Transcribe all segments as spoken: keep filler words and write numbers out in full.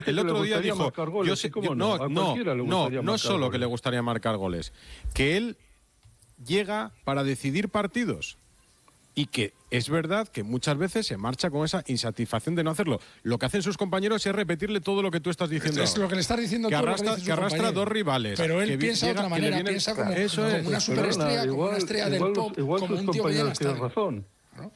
el otro día dijo, yo sé, yo, no, no, no, no solo goles. que le gustaría marcar goles, que él llega para decidir partidos. Y que es verdad que muchas veces se marcha con esa insatisfacción de no hacerlo. Lo que hacen sus compañeros es repetirle todo lo que tú estás diciendo. Es lo que le estás diciendo que tú. Arrastra, que, que arrastra dos rivales. Pero él que piensa de otra manera, viene, piensa como, eso como es. una superestrella, como una estrella del igual, pop, igual como sus un tío que llena compañeros tienen razón. ¿No?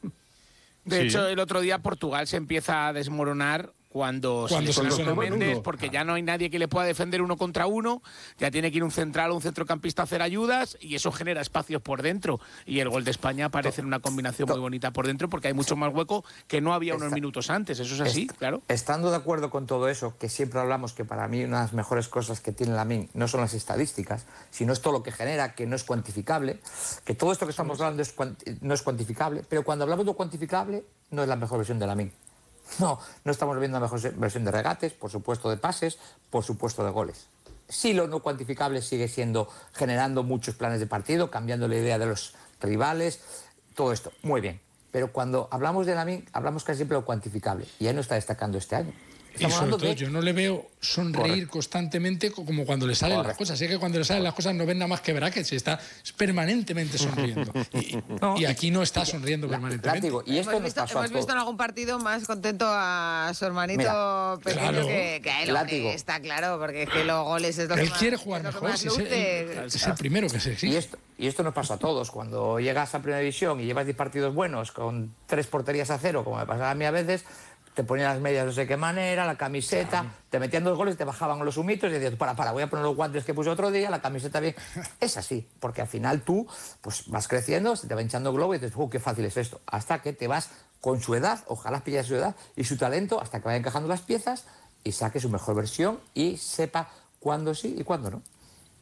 De Sí. hecho, el otro día Portugal se empieza a desmoronar cuando, Cuando se se lesiona lesiona Méndez, uno. porque ya no hay nadie que le pueda defender uno contra uno, ya tiene que ir un central o un centrocampista a hacer ayudas y eso genera espacios por dentro. Y el gol de España parece una combinación muy bonita por dentro porque hay mucho más hueco que no había unos Está, minutos antes. Eso es así, est claro. Estando de acuerdo con todo eso, que siempre hablamos que para mí una de las mejores cosas que tiene Lamine no son las estadísticas, sino es todo lo que genera, que no es cuantificable, que todo esto que estamos hablando es no es cuantificable, pero cuando hablamos de cuantificable no es la mejor versión de Lamine. No, no estamos viendo la mejor versión de regates, por supuesto de pases, por supuesto de goles. Sí, lo no cuantificable sigue siendo generando muchos planes de partido, cambiando la idea de los rivales, todo esto, muy bien. Pero cuando hablamos de Lamine, hablamos casi siempre de lo cuantificable, y él no está destacando este año. Y sobre todo, de... yo no le veo sonreír Correcto. constantemente como cuando le salen Correcto. las cosas. Sé que cuando le salen las cosas no ven nada más que brackets, está permanentemente sonriendo. Y, no, y aquí no está sonriendo la, permanentemente. Látigo, y esto hemos visto, nos pasó hemos visto en algún partido más contento a su hermanito Mira, pequeño claro. que, que a él, Látigo. que está claro, porque es que los goles es lo que Él más, quiere jugar es lo que mejor, más si es, luce. el, es el primero que se exige. Y esto, y esto nos pasa a todos. Cuando llegas a Primera División y llevas diez partidos buenos con tres porterías a cero, como me pasaba a mí a veces, te ponían las medias no sé qué manera, la camiseta, claro. Te metían dos goles, te bajaban los humitos y decías, para, para, voy a poner los guantes que puse otro día, la camiseta bien. Es así, porque al final tú pues vas creciendo, se te va hinchando globo y dices, oh, qué fácil es esto. Hasta que te vas con su edad, ojalá pilles su edad y su talento, hasta que vaya encajando las piezas y saque su mejor versión y sepa cuándo sí y cuándo no.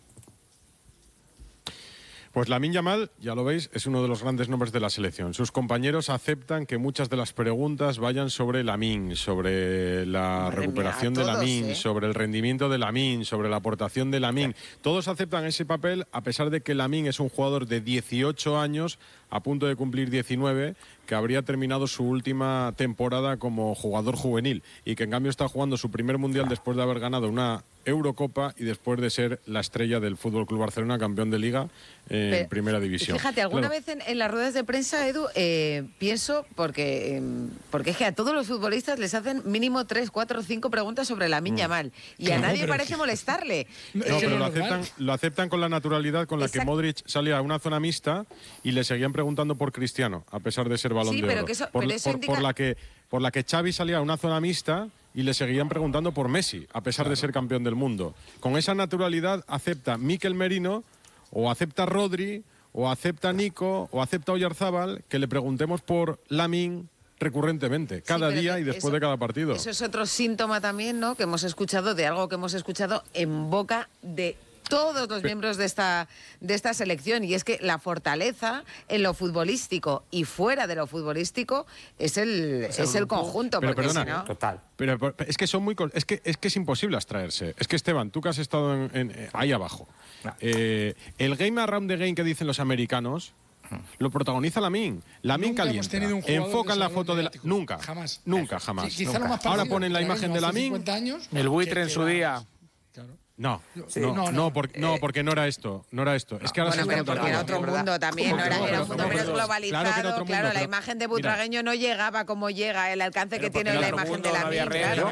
Pues Lamine Yamal, ya lo veis, es uno de los grandes nombres de la selección. Sus compañeros aceptan que muchas de las preguntas vayan sobre Lamine, sobre la Madre recuperación mía, de Lamine, ¿eh? sobre el rendimiento de Lamine, sobre la aportación de Lamine. Todos aceptan ese papel, a pesar de que Lamine es un jugador de dieciocho años, a punto de cumplir diecinueve, que habría terminado su última temporada como jugador juvenil y que en cambio está jugando su primer mundial después de haber ganado una Eurocopa y después de ser la estrella del F C Barcelona, campeón de Liga eh, en Primera División. Fíjate, alguna claro. vez en, en las ruedas de prensa, Edu, eh, pienso, porque, eh, porque es que a todos los futbolistas les hacen mínimo tres, cuatro, cinco preguntas sobre Lamine mm. Yamal y claro, a nadie parece que... molestarle. No, eh, pero lo aceptan, lo aceptan con la naturalidad con la Exacto. que Modric salía a una zona mixta y le seguían preguntando por Cristiano, a pesar de ser Balón sí, de pero Oro. Que eso, por, pero eso por, indica... por la que por la que Xavi salía a una zona mixta y le seguían preguntando por Messi, a pesar claro. de ser campeón del mundo. Con esa naturalidad acepta Mikel Merino, o acepta Rodri, o acepta Nico, o acepta Oyarzábal, que le preguntemos por Lamine recurrentemente, cada sí, día y después eso, de cada partido. Eso es otro síntoma también, ¿no?, que hemos escuchado, de algo que hemos escuchado en boca de todos los miembros de esta, de esta selección, y es que la fortaleza en lo futbolístico y fuera de lo futbolístico es el, es el, es el conjunto. Pero porque perdona, si no... total. Pero, pero es que son muy es que es que es imposible abstraerse. Es que Esteban, tú que has estado en, en, ahí abajo, no. eh, el game around the game que dicen los americanos lo protagoniza Lamine. Lamine calienta. Enfocan la foto de la... Nunca. Jamás. Nunca, jamás. Sí, nunca. Ahora ponen la imagen de Lamine. El buitre en su día. Claro. No, sí. no, no, no, no, porque, no, porque no era esto, no era esto. Es que ahora bueno, se pero está porque era otro mundo también, no era, no, era un mundo no, menos pero, globalizado, claro, que era otro claro, mundo, la pero, imagen de Butragueño mira, no llegaba como llega, el alcance pero que tiene hoy la imagen de Lamine, claro,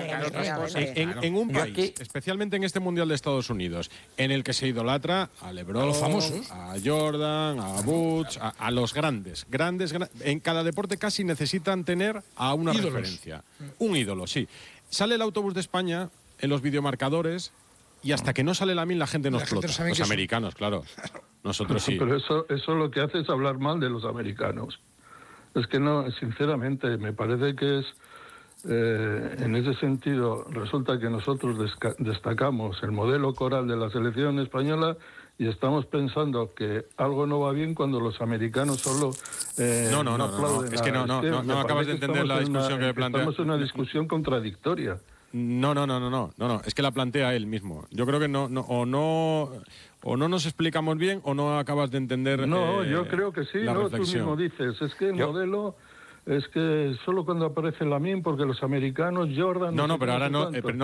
en, en, en un país, aquí, especialmente en este Mundial de Estados Unidos, en el que se idolatra a LeBron, a los famosos, a Jordan, a Butch, a, a los grandes, grandes, en cada deporte casi necesitan tener a una ídolos. referencia, un ídolo, sí. Sale el autobús de España en los videomarcadores. Y hasta que no sale Lamine la gente nos explota. Gente los americanos, son... claro. Nosotros sí. Pero eso, eso lo que hace es hablar mal de los americanos. Es que no, sinceramente, me parece que es, eh, en ese sentido, resulta que nosotros destacamos el modelo coral de la selección española y estamos pensando que algo no va bien cuando los americanos solo eh, no, no, no, no, no, no. Es que no, no, no, no acabas de entender la discusión una, que plantea. Estamos en una discusión contradictoria. No, no, no, no, no, no, no, es que la plantea él mismo. Yo creo que no, no, o no, o no nos explicamos bien o no acabas de entender. No, eh, yo creo que sí, la no, reflexión. Tú mismo dices, es que el yo... modelo es que solo cuando aparece Lamine, porque los americanos, Jordan. No, no, pero ahora no, eh, pero no.